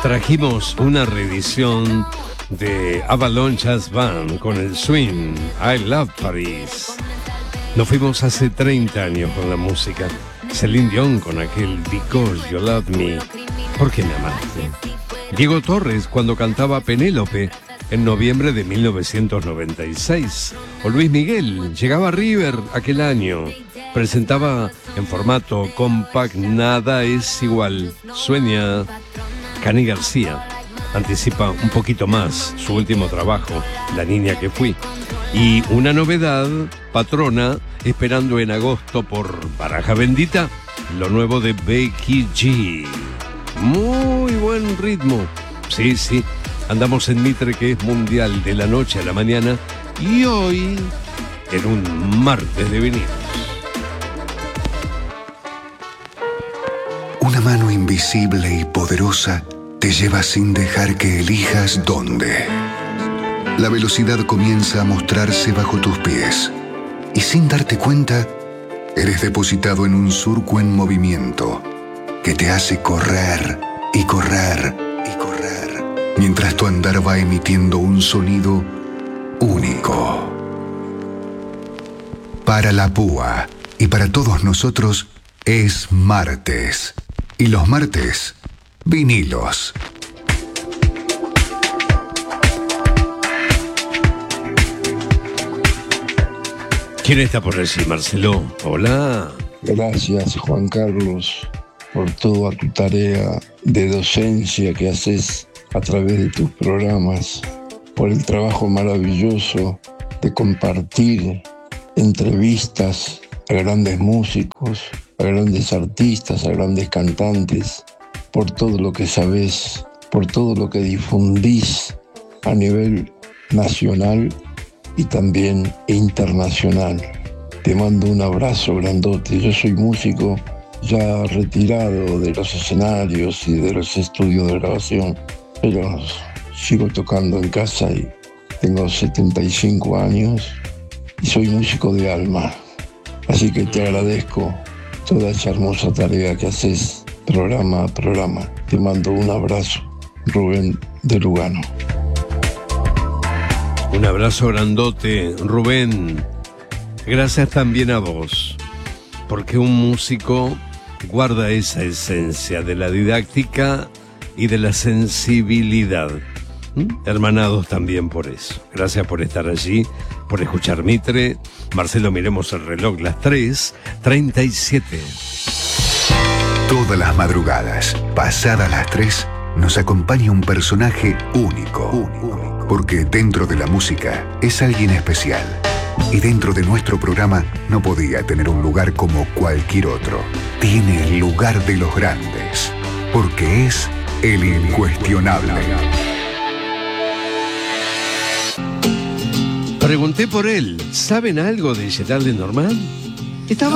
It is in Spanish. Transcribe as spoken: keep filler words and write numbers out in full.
trajimos una reedición de Avalon Jazz Band con el swing I Love Paris. Nos fuimos hace treinta años con la música. Celine Dion con aquel Because You Love Me, ¿por qué me amaste? Diego Torres cuando cantaba Penélope en noviembre de mil novecientos noventa y seis. O Luis Miguel llegaba a River aquel año. Presentaba en formato compact Nada es igual. Sueña. Cani García anticipa un poquito más su último trabajo, La niña que fui. Y una novedad, Patrona, esperando en agosto por Baraja Bendita, lo nuevo de Becky G. Muy buen ritmo. Sí, sí, andamos en Mitre, que es mundial de la noche a la mañana, y hoy en un martes de vinilos. Una mano invisible y poderosa te lleva sin dejar que elijas dónde. La velocidad comienza a mostrarse bajo tus pies y sin darte cuenta, eres depositado en un surco en movimiento que te hace correr y correr y correr, mientras tu andar va emitiendo un sonido único. Para la púa y para todos nosotros es martes. Y los martes, vinilos. ¿Quién está por allí, Marcelo? Hola. Gracias, Juan Carlos, por toda tu tarea de docencia que haces a través de tus programas, por el trabajo maravilloso de compartir entrevistas a grandes músicos, a grandes artistas, a grandes cantantes, por todo lo que sabés, por todo lo que difundís a nivel nacional y también internacional. Te mando un abrazo grandote. Yo soy músico ya retirado de los escenarios y de los estudios de grabación, pero sigo tocando en casa y tengo setenta y cinco años y soy músico de alma. Así que te agradezco toda esa hermosa tarea que haces programa a programa. Te mando un abrazo, Rubén de Lugano. Un abrazo grandote, Rubén. Gracias también a vos, porque un músico guarda esa esencia de la didáctica y de la sensibilidad. ¿Mm? Hermanados también por eso. Gracias por estar allí, por escuchar Mitre. Marcelo, miremos el reloj, las tres treinta y siete. Todas las madrugadas, pasadas las tres, nos acompaña un personaje único, único, porque dentro de la música es alguien especial. Y dentro de nuestro programa no podía tener un lugar como cualquier otro. Tiene el lugar de los grandes, porque es el incuestionable. Pregunté por él. ¿Saben algo de Gerald Lenormand? Estaba